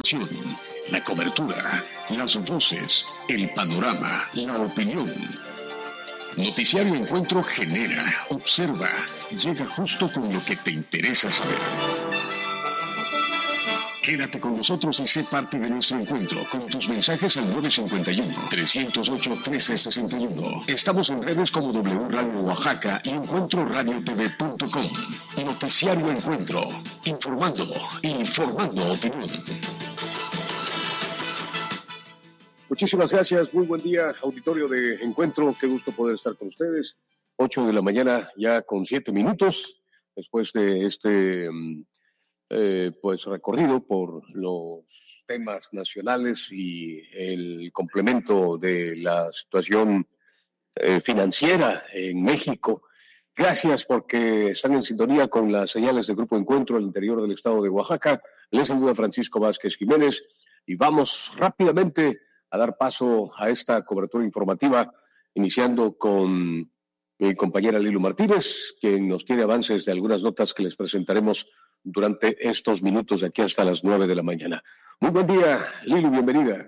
información, la cobertura, las voces, el panorama, la opinión. Noticiario Encuentro genera, observa, llega justo con lo que te interesa saber. Quédate con nosotros y sé parte de nuestro encuentro con tus mensajes al 951-308-1361. Estamos en redes como W Radio Oaxaca y EncuentroRadioTV.com. Noticiario Encuentro, informando y formando opinión. Muchísimas gracias, muy buen día, auditorio de Encuentro, qué gusto poder estar con ustedes. 8 de la mañana ya con 7 minutos, después de este recorrido por los temas nacionales y el complemento de la situación financiera en México. Gracias porque están en sintonía con las señales de Grupo Encuentro al interior del estado de Oaxaca. Les saluda Francisco Vázquez Jiménez y vamos rápidamente a dar paso a esta cobertura informativa, iniciando con mi compañera Lilu Martínez, quien nos tiene avances de algunas notas que les presentaremos durante estos minutos de aquí hasta las 9 de la mañana. Muy buen día, Lilu, bienvenida.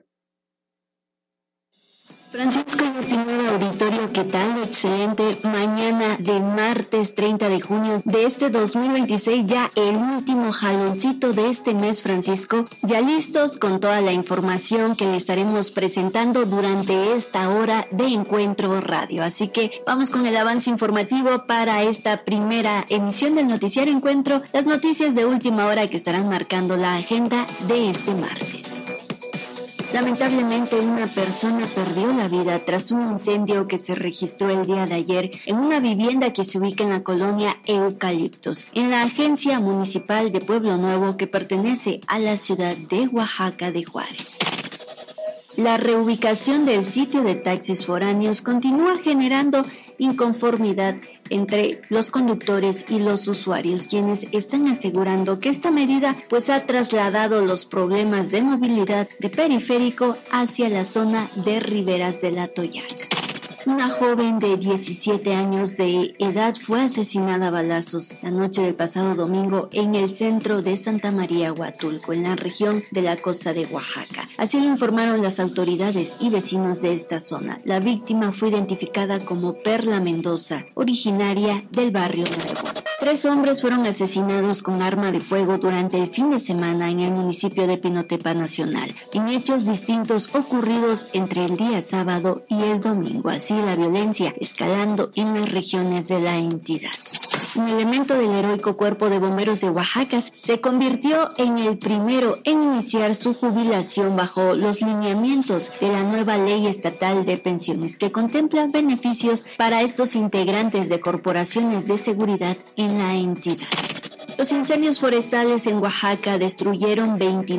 Francisco y estimado auditorio, ¿qué tal? Excelente mañana de martes 30 de junio de este 2026, ya el último jaloncito de este mes, Francisco. Ya listos con toda la información que le estaremos presentando durante esta hora de Encuentro Radio. Así que vamos con el avance informativo para esta primera emisión del Noticiario Encuentro, las noticias de última hora que estarán marcando la agenda de este martes. Lamentablemente, una persona perdió la vida tras un incendio que se registró el día de ayer en una vivienda que se ubica en la colonia Eucaliptos, en la Agencia Municipal de Pueblo Nuevo que pertenece a la ciudad de Oaxaca de Juárez. La reubicación del sitio de taxis foráneos continúa generando inconformidad entre los conductores y los usuarios, quienes están asegurando que esta medida ha trasladado los problemas de movilidad de periférico hacia la zona de Riberas del Atoyac. Una joven de 17 años de edad fue asesinada a balazos la noche del pasado domingo en el centro de Santa María Huatulco, en la región de la costa de Oaxaca. Así lo informaron las autoridades y vecinos de esta zona. La víctima fue identificada como Perla Mendoza, originaria del barrio Nuevo. 3 hombres fueron asesinados con arma de fuego durante el fin de semana en el municipio de Pinotepa Nacional, en hechos distintos ocurridos entre el día sábado y el domingo. Así la violencia escalando en las regiones de la entidad. Un elemento del heroico Cuerpo de Bomberos de Oaxaca se convirtió en el primero en iniciar su jubilación bajo los lineamientos de la nueva Ley Estatal de Pensiones, que contempla beneficios para estos integrantes de corporaciones de seguridad en la entidad. Los incendios forestales en Oaxaca destruyeron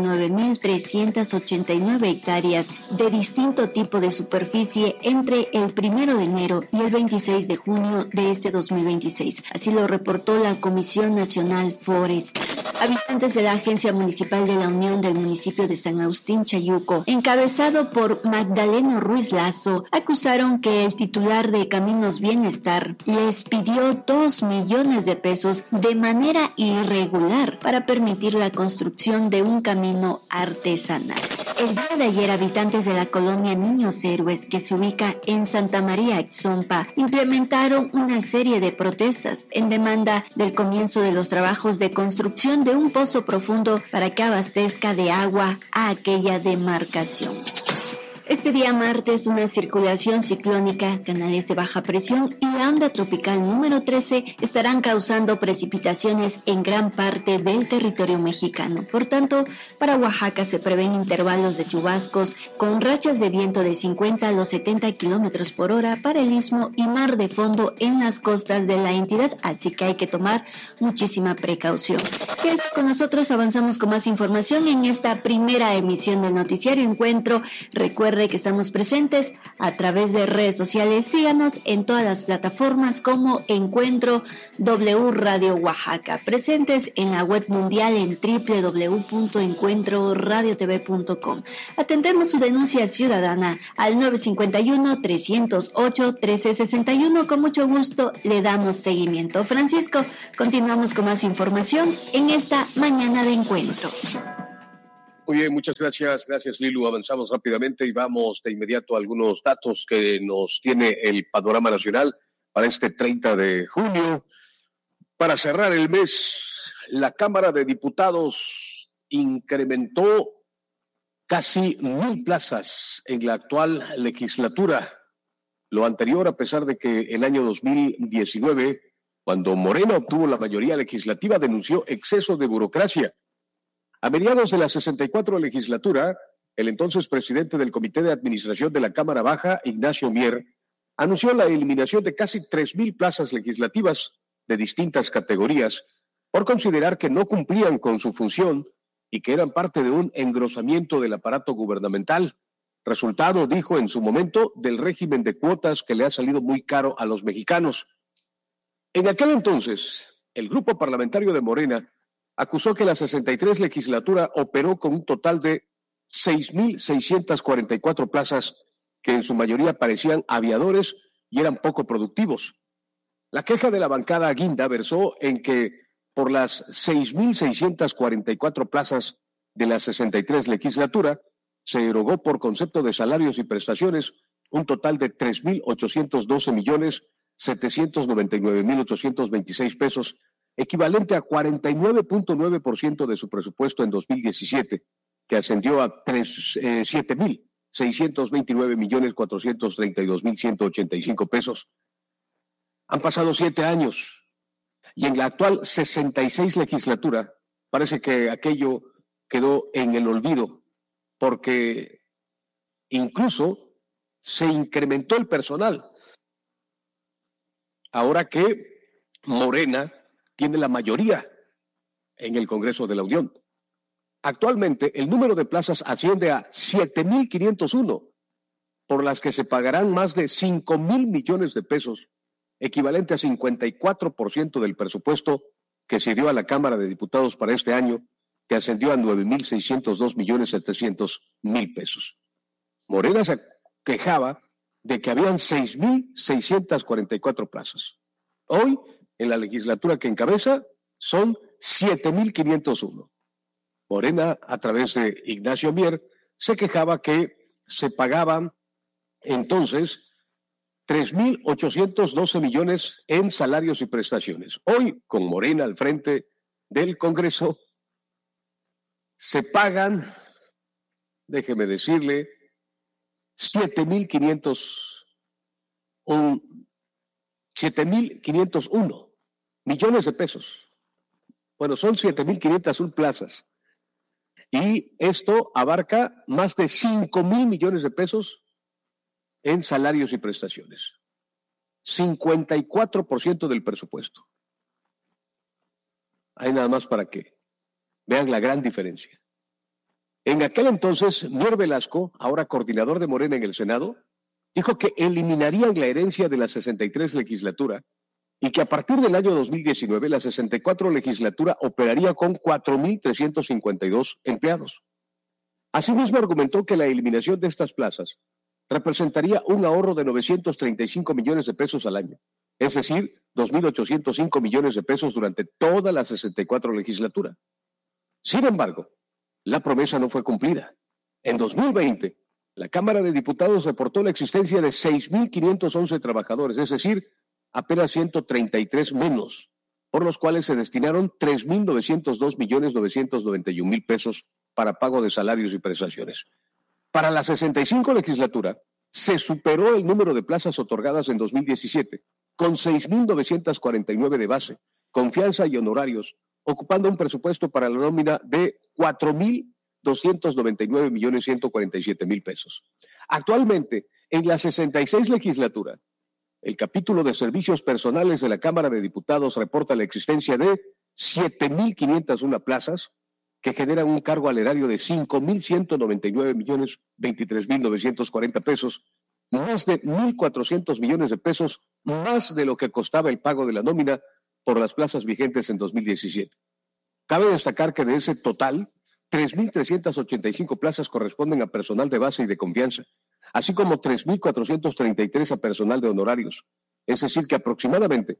29.389 hectáreas de distinto tipo de superficie entre el 1 de enero y el 26 de junio de este 2026. Así lo reportó la Comisión Nacional Forestal. Habitantes de la Agencia Municipal de la Unión del municipio de San Agustín Chayuco, encabezado por Magdaleno Ruiz Lazo, acusaron que el titular de Caminos Bienestar les pidió 2 millones de pesos de manera irregular para permitir la construcción de un camino artesanal. El día de ayer, habitantes de la colonia Niños Héroes, que se ubica en Santa María Ixompa, implementaron una serie de protestas en demanda del comienzo de los trabajos de construcción de un pozo profundo para que abastezca de agua a aquella demarcación. Este día martes, una circulación ciclónica, canales de baja presión y la onda tropical número 13 estarán causando precipitaciones en gran parte del territorio mexicano. Por tanto, para Oaxaca se prevén intervalos de chubascos con rachas de viento de 50 a los 70 kilómetros por hora para el istmo y mar de fondo en las costas de la entidad, así que hay que tomar muchísima precaución. Con nosotros avanzamos con más información en esta primera emisión del Noticiario Encuentro. Recuerde que estamos presentes a través de redes sociales. Síganos en todas las plataformas como Encuentro W Radio Oaxaca. Presentes en la web mundial en www.encuentroradiotv.com. Atendemos su denuncia ciudadana al 951-308-1361. Con mucho gusto le damos seguimiento. Francisco, continuamos con más información en esta mañana de encuentro. Muy bien, muchas gracias. Gracias, Lilu. Avanzamos rápidamente y vamos de inmediato a algunos datos que nos tiene el panorama nacional para este 30 de junio. Para cerrar el mes, la Cámara de Diputados incrementó casi 1,000 plazas en la actual legislatura. Lo anterior, a pesar de que el año 2019, cuando Morena obtuvo la mayoría legislativa, denunció exceso de burocracia. A mediados de la 64 legislatura, el entonces presidente del Comité de Administración de la Cámara Baja, Ignacio Mier, anunció la eliminación de casi 3,000 plazas legislativas de distintas categorías por considerar que no cumplían con su función y que eran parte de un engrosamiento del aparato gubernamental. Resultado, dijo en su momento, del régimen de cuotas que le ha salido muy caro a los mexicanos. En aquel entonces, el grupo parlamentario de Morena acusó que la 63 legislatura operó con un total de 6,644 plazas que en su mayoría parecían aviadores y eran poco productivos. La queja de la bancada Guinda versó en que por las 6,644 plazas de la 63 legislatura se erogó por concepto de salarios y prestaciones un total de 3,812,799,826 pesos, equivalente a 49.9% de su presupuesto en 2017, que ascendió a 7,629,432,185 pesos. Han pasado 7 años y en la actual 66 legislatura parece que aquello quedó en el olvido, porque incluso se incrementó el personal. Ahora que Morena tiene la mayoría en el Congreso de la Unión. Actualmente, el número de plazas asciende a 7,501, por las que se pagarán más de 5,000 millones de pesos, equivalente a 54% del presupuesto que se dio a la Cámara de Diputados para este año, que ascendió a 9,602,700,000 pesos. Morena se quejaba de que habían 6,644 plazas. Hoy, en la legislatura que encabeza, son 7,501. Morena, a través de Ignacio Mier, se quejaba que se pagaban entonces 3,812 millones en salarios y prestaciones. Hoy, con Morena al frente del Congreso, se pagan, déjeme decirle, 7,501 millones de pesos. Bueno, son 7,501 plazas. Y esto abarca más de 5,000 millones de pesos en salarios y prestaciones. 54% del presupuesto. Hay nada más para que vean la gran diferencia. En aquel entonces, Mier Velasco, ahora coordinador de Morena en el Senado, dijo que eliminarían la herencia de la 63 legislatura y que a partir del año 2019 la 64 legislatura operaría con 4,352 empleados. Asimismo, argumentó que la eliminación de estas plazas representaría un ahorro de 935 millones de pesos al año, es decir, 2,805 millones de pesos durante toda la 64 legislatura. Sin embargo, la promesa no fue cumplida. En 2020, la Cámara de Diputados reportó la existencia de 6,511 trabajadores, es decir, apenas 133 menos, por los cuales se destinaron 3,902,991,000 pesos para pago de salarios y prestaciones. Para la 65 legislatura, se superó el número de plazas otorgadas en 2017, con 6,949 de base, confianza y honorarios, ocupando un presupuesto para la nómina de 4,299,147,000 pesos. Actualmente, en la 66 legislatura, el capítulo de servicios personales de la Cámara de Diputados reporta la existencia de 7,501 plazas que generan un cargo al erario de 5,199,023,940 pesos, más de 1,400 millones de pesos, más de lo que costaba el pago de la nómina por las plazas vigentes en 2017. Cabe destacar que de ese total, 3,385 plazas corresponden a personal de base y de confianza, así como 3,433 a personal de honorarios. Es decir, que aproximadamente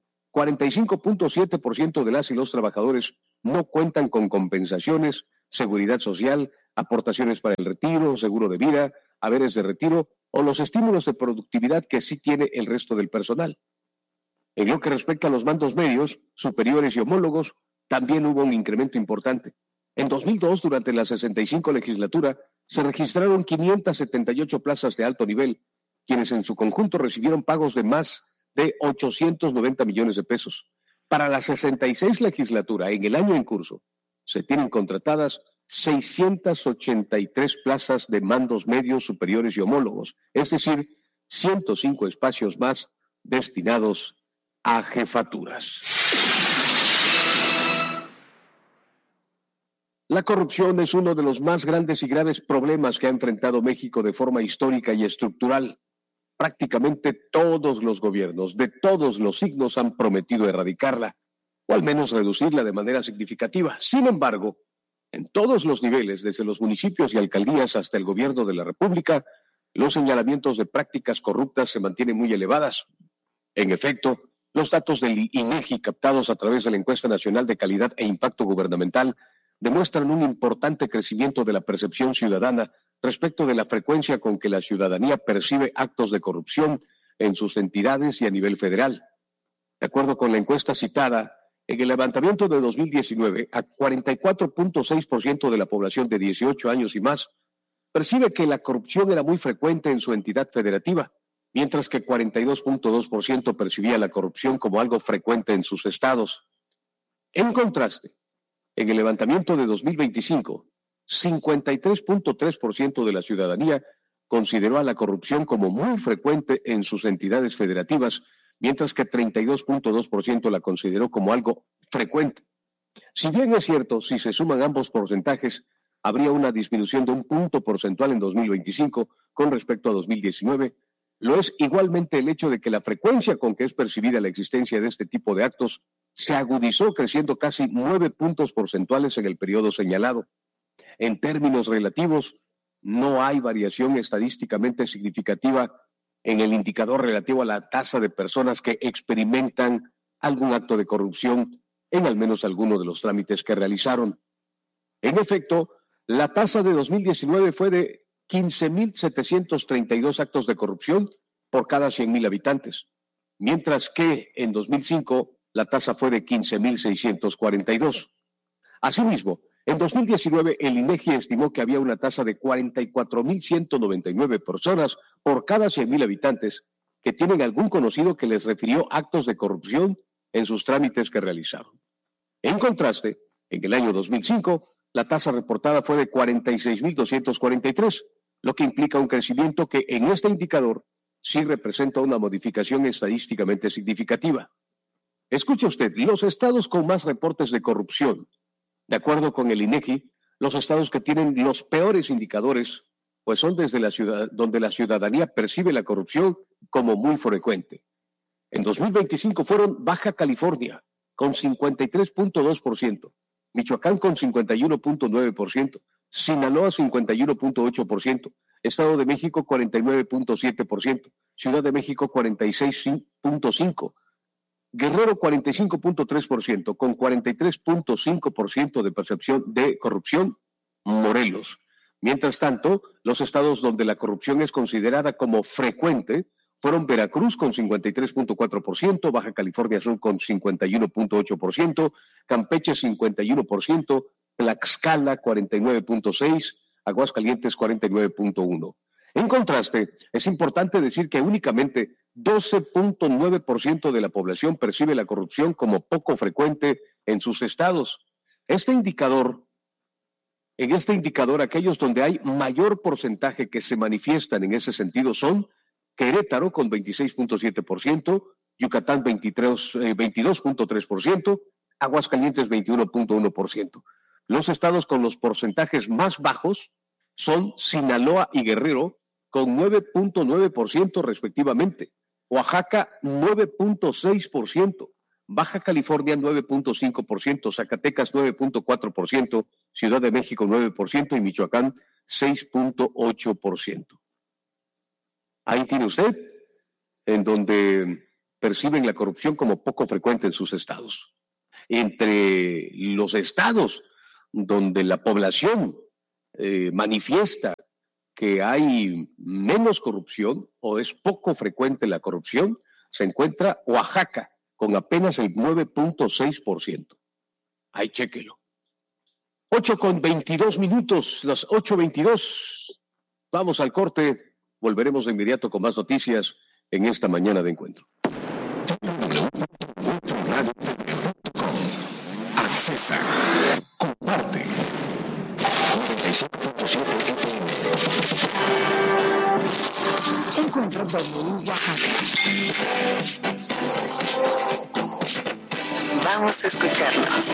45,7% de las y los trabajadores no cuentan con compensaciones, seguridad social, aportaciones para el retiro, seguro de vida, haberes de retiro o los estímulos de productividad que sí tiene el resto del personal. En lo que respecta a los mandos medios, superiores y homólogos, también hubo un incremento importante. En 2002, durante la 65 legislatura, se registraron 578 plazas de alto nivel, quienes en su conjunto recibieron pagos de más de 890 millones de pesos. Para la 66 legislatura, en el año en curso, se tienen contratadas 683 plazas de mandos medios, superiores y homólogos, es decir, 105 espacios más destinados a jefaturas. La corrupción es uno de los más grandes y graves problemas que ha enfrentado México de forma histórica y estructural. Prácticamente todos los gobiernos de todos los signos han prometido erradicarla, o al menos reducirla de manera significativa. Sin embargo, en todos los niveles, desde los municipios y alcaldías hasta el gobierno de la República, los señalamientos de prácticas corruptas se mantienen muy elevadas. En efecto, los datos del INEGI captados a través de la Encuesta Nacional de Calidad e Impacto Gubernamental demuestran un importante crecimiento de la percepción ciudadana respecto de la frecuencia con que la ciudadanía percibe actos de corrupción en sus entidades y a nivel federal. De acuerdo con la encuesta citada, en el levantamiento de 2019, a 44.6% de la población de 18 años y más percibe que la corrupción era muy frecuente en su entidad federativa, mientras que 42.2% percibía la corrupción como algo frecuente en sus estados. En contraste, en el levantamiento de 2025, 53.3% de la ciudadanía consideró a la corrupción como muy frecuente en sus entidades federativas, mientras que 32.2% la consideró como algo frecuente. Si bien es cierto, si se suman ambos porcentajes, habría una disminución de 1 punto porcentual en 2025 con respecto a 2019, lo es igualmente el hecho de que la frecuencia con que es percibida la existencia de este tipo de actos se agudizó, creciendo casi 9 puntos porcentuales en el periodo señalado. En términos relativos, no hay variación estadísticamente significativa en el indicador relativo a la tasa de personas que experimentan algún acto de corrupción en al menos alguno de los trámites que realizaron. En efecto, la tasa de 2019 fue de 15.732 actos de corrupción por cada 100,000 habitantes, mientras que en 2005 la tasa fue de 15.642. Asimismo, en 2019 el INEGI estimó que había una tasa de 44.199 personas por cada 100,000 habitantes que tienen algún conocido que les refirió actos de corrupción en sus trámites que realizaron. En contraste, en el año 2005, la tasa reportada fue de 46.243, lo que implica un crecimiento que en este indicador sí representa una modificación estadísticamente significativa. Escuche usted, los estados con más reportes de corrupción, de acuerdo con el INEGI, los estados que tienen los peores indicadores, pues son desde la ciudad, donde la ciudadanía percibe la corrupción como muy frecuente. En 2025 fueron Baja California, con 53.2%, Michoacán con 51.9%, Sinaloa 51.8%, Estado de México 49.7%, Ciudad de México 46.5%, Guerrero 45.3%, con 43.5% de percepción de corrupción, Morelos. Mientras tanto, los estados donde la corrupción es considerada como frecuente fueron Veracruz con 53.4%, Baja California Sur con 51.8%, Campeche 51%, Tlaxcala 49.6%, Aguascalientes 49.1%. En contraste, es importante decir que únicamente 12.9% de la población percibe la corrupción como poco frecuente en sus estados. En este indicador, aquellos donde hay mayor porcentaje que se manifiestan en ese sentido son Querétaro con 26.7%, Yucatán 22.3%, Aguascalientes 21.1%. Los estados con los porcentajes más bajos son Sinaloa y Guerrero con 9.9% respectivamente, Oaxaca 9.6%, Baja California 9.5%, Zacatecas 9.4%, Ciudad de México 9% y Michoacán 6.8%. Ahí tiene usted, en donde perciben la corrupción como poco frecuente en sus estados. Entre los estados donde la población manifiesta que hay menos corrupción o es poco frecuente la corrupción, se encuentra Oaxaca con apenas el 9.6%. Ahí chéquelo. 8:22, las 8:22. Vamos al corte. Volveremos de inmediato con más noticias en esta mañana de encuentro. Accesa, comparte. 95.7 FM. Encuentro W Oaxaca. Vamos a escucharnos.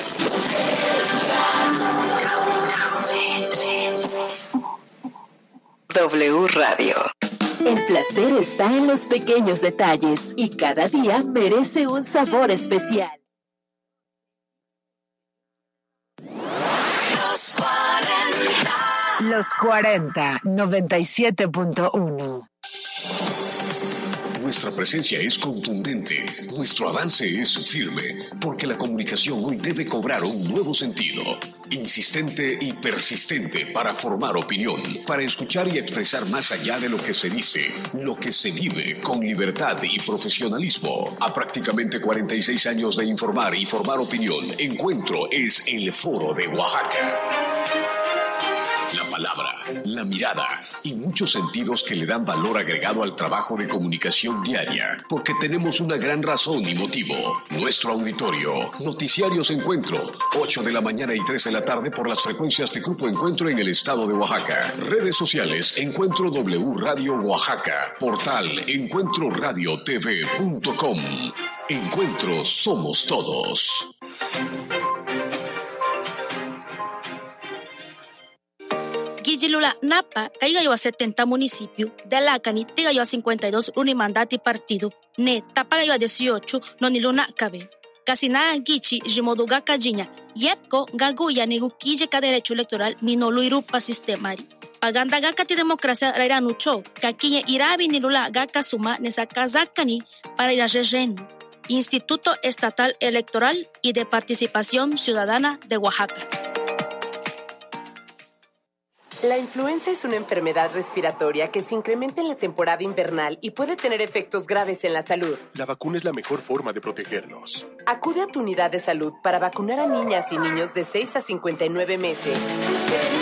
W Radio. El placer está en los pequeños detalles y cada día merece un sabor especial. Los 40, 97.1. Nuestra presencia es contundente, nuestro avance es firme, porque la comunicación hoy debe cobrar un nuevo sentido, insistente y persistente para formar opinión, para escuchar y expresar más allá de lo que se dice, lo que se vive con libertad y profesionalismo. A prácticamente 46 años de informar y formar opinión, Encuentro es el Foro de Oaxaca. La palabra, la mirada y muchos sentidos que le dan valor agregado al trabajo de comunicación diaria, porque tenemos una gran razón y motivo. Nuestro auditorio, Noticiarios Encuentro, 8 de la mañana y 3 de la tarde por las frecuencias de Grupo Encuentro en el estado de Oaxaca. Redes sociales, Encuentro W Radio Oaxaca. Portal, encuentroradiotv.com. Encuentro somos todos. Guillilula Napa, caiga a 70 municipios, de Lacani, tiga a 52 unimandati partido, ne, tapaga a 18, no ni luna cabe. Casi nada Gichi, Jimoduga Cajiña, Yepco, Gaguya, ni Guquille ka derecho electoral, ni no luirupa sistemari. Paganda gakati democracia raira nucho, kakiñe irabi ni lula gaka suma, nesa kazakani para ir a relleno. Instituto Estatal Electoral y de Participación Ciudadana de Oaxaca. La influenza es una enfermedad respiratoria que se incrementa en la temporada invernal y puede tener efectos graves en la salud. La vacuna es la mejor forma de protegernos. Acude a tu unidad de salud para vacunar a niñas y niños de 6 a 59 meses.